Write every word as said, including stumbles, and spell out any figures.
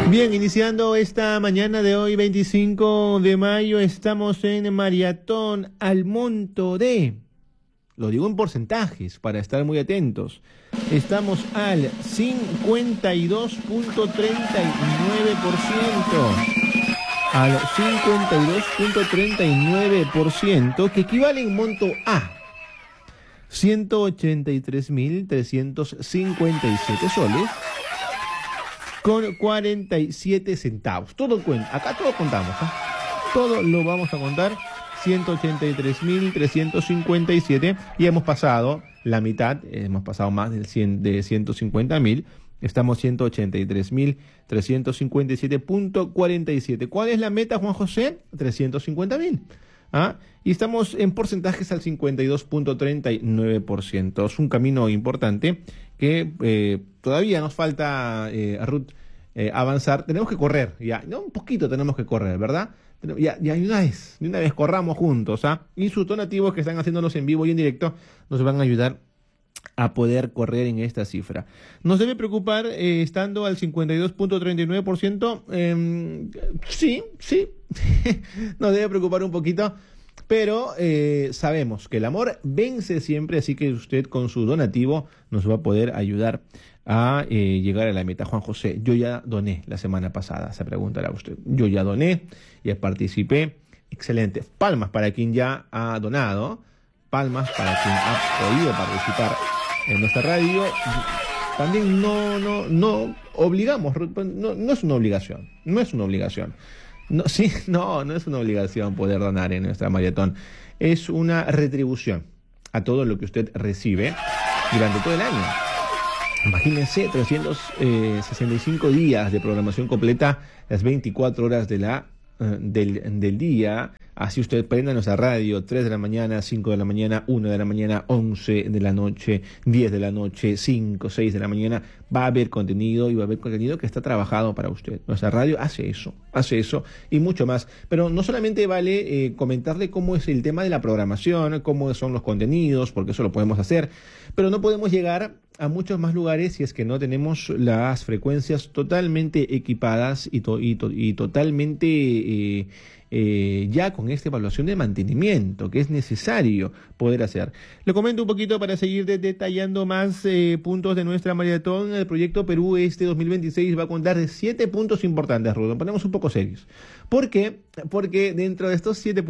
Bien, iniciando esta mañana de hoy, veinticinco de mayo, estamos en maratón al monto de, lo digo en porcentajes para estar muy atentos, estamos al cincuenta y dos punto treinta y nueve por ciento, al cincuenta y dos punto treinta y nueve por ciento, que equivale en monto a ciento ochenta y tres mil trescientos cincuenta y siete soles con cuarenta y siete centavos. Todo cuenta, acá todo contamos, ¿eh? Todo lo vamos a contar. ciento ochenta y tres mil trescientos cincuenta y siete, y hemos pasado la mitad, hemos pasado más del cien, de ciento cincuenta mil. Estamos ciento ochenta y tres mil trescientos cincuenta y siete punto cuarenta y siete. ¿Cuál es la meta, Juan José? trescientos cincuenta mil. ¿Ah? Y estamos en porcentajes al cincuenta y dos punto treinta y nueve por ciento. Es un camino importante que eh, todavía nos falta, eh, a Ruth, eh, avanzar. Tenemos que correr, ya, ¿no? Un poquito tenemos que correr, ¿verdad? Ya, ya, de una vez, de una vez corramos juntos, ¿ah? Y sus donativos que están haciéndonos en vivo y en directo nos van a ayudar a poder correr en esta cifra. Nos debe preocupar, eh, estando al cincuenta y dos punto treinta y nueve por ciento, eh, sí, sí, nos debe preocupar un poquito, pero eh, sabemos que el amor vence siempre, así que usted con su donativo nos va a poder ayudar a eh, llegar a la meta. Juan José, yo ya doné la semana pasada, se preguntará usted. Yo ya doné, ya participé, excelente. Palmas para quien ya ha donado, palmas para quien ha podido participar en nuestra radio. También no, no, no obligamos, no, no es una obligación, no es una obligación. No, sí, no, no es una obligación poder donar en nuestra maratón. Es una retribución a todo lo que usted recibe durante todo el año. Imagínense, trescientos sesenta y cinco días de programación completa, las veinticuatro horas de la, uh, del, del día. Así usted prenda nuestra radio, tres de la mañana, cinco de la mañana, una de la mañana, once de la noche, diez de la noche, cinco, seis de la mañana. Va a haber contenido y va a haber contenido que está trabajado para usted. Nuestra radio hace eso, hace eso y mucho más. Pero no solamente vale eh, comentarle cómo es el tema de la programación, cómo son los contenidos, porque eso lo podemos hacer, pero no podemos llegar a muchos más lugares si es que no tenemos las frecuencias totalmente equipadas y, to- y, to- y totalmente eh, eh, ya con esta evaluación de mantenimiento que es necesario poder hacer. Le comento un poquito para seguir de- detallando más eh, puntos de nuestra maratón. El proyecto Perú este dos mil veintiséis va a contar de siete puntos importantes, Rudón. Ponemos un poco serios. ¿Por qué? Porque dentro de estos siete